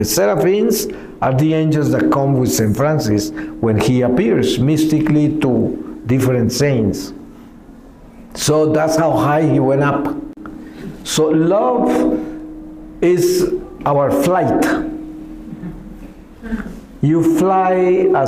The seraphims are the angels that come with St. Francis when he appears mystically to different saints. So that's how high he went up. So love is our flight. You fly as